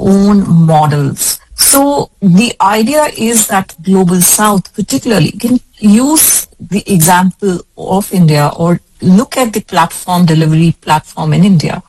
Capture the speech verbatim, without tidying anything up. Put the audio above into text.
own models. So the idea is that Global South particularly can use the example of India or look at the platform delivery platform in India